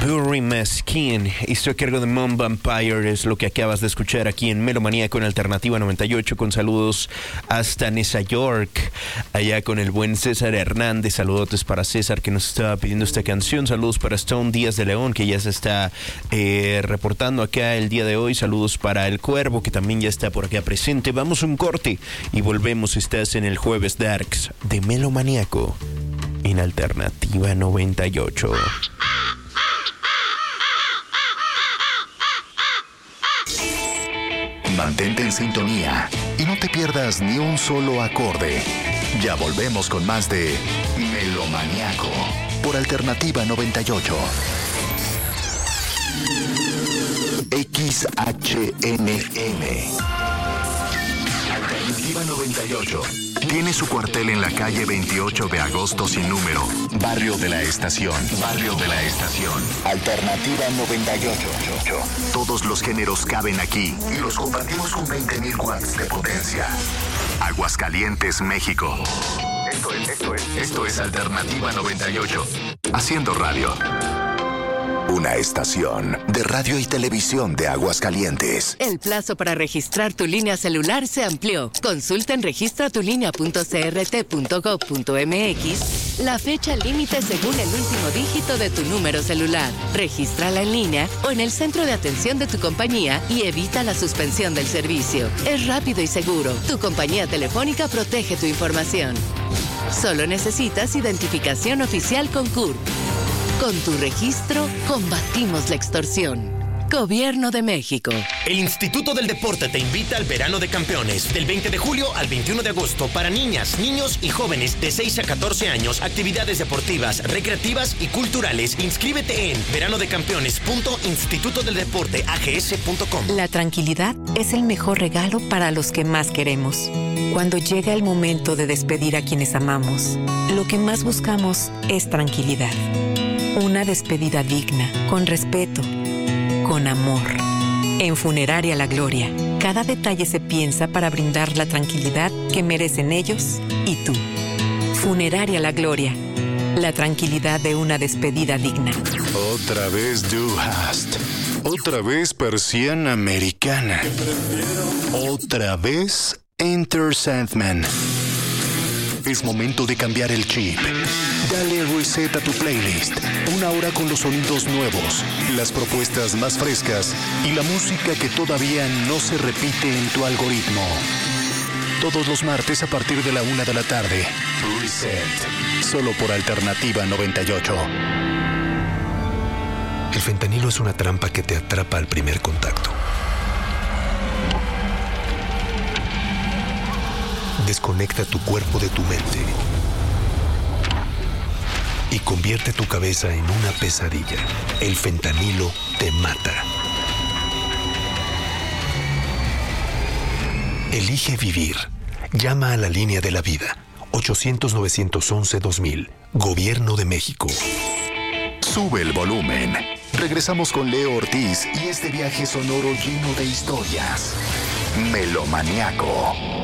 Gurry Maskin, esto a cargo de Mom Vampire, es lo que acabas de escuchar aquí en Melomanía con Alternativa 98, con saludos hasta Nueva York, allá con el buen César Hernández. Saludotes para César, que nos estaba pidiendo esta canción. Saludos para Stone Díaz de León, que ya se está reportando acá el día de hoy. Saludos para El Cuervo, que también ya está por acá presente. Vamos a un corte y volvemos. Estás en el Jueves Darks de Melomaníaco en Alternativa 98. Mantente en sintonía y no te pierdas ni un solo acorde. Ya volvemos con más de Melomaníaco por Alternativa 98. XHNM Alternativa 98 tiene su cuartel en la calle 28 de agosto sin número, Barrio de la Estación. Barrio de la Estación. Alternativa 98. Todos los géneros caben aquí y los compartimos con 20.000 watts de potencia. Aguascalientes, México. Esto es Alternativa 98. Haciendo radio. Una estación de radio y televisión de Aguascalientes. El plazo para registrar tu línea celular se amplió. Consulta en registratulinea.crt.gov.mx la fecha límite según el último dígito de tu número celular. Regístrala en línea o en el centro de atención de tu compañía y evita la suspensión del servicio. Es rápido y seguro. Tu compañía telefónica protege tu información. Solo necesitas identificación oficial con CURP. Con tu registro, combatimos la extorsión. Gobierno de México. El Instituto del Deporte te invita al Verano de Campeones, del 20 de julio al 21 de agosto, para niñas, niños y jóvenes de 6 a 14 años, actividades deportivas, recreativas y culturales. Inscríbete en veranodeCampeones.institutodeldeporteags.com. La tranquilidad es el mejor regalo para los que más queremos. Cuando llega el momento de despedir a quienes amamos, lo que más buscamos es tranquilidad. Una despedida digna, con respeto, con amor. En Funeraria La Gloria, cada detalle se piensa para brindar la tranquilidad que merecen ellos y tú. Funeraria La Gloria, la tranquilidad de una despedida digna. Otra vez Du Hast. Otra vez persiana americana. Otra vez Enter Sandman. Es momento de cambiar el chip. Dale reset a tu playlist. Una hora con los sonidos nuevos, las propuestas más frescas y la música que todavía no se repite en tu algoritmo. Todos los martes a partir de la 1 de la tarde. Reset. Solo por Alternativa 98. El fentanilo es una trampa que te atrapa al primer contacto. Desconecta tu cuerpo de tu mente y convierte tu cabeza en una pesadilla. El fentanilo te mata. Elige vivir. Llama a la línea de la vida. 800-911-2000. Gobierno de México. Sube el volumen. Regresamos con Leo Ortiz y este viaje sonoro lleno de historias. Melomaníaco.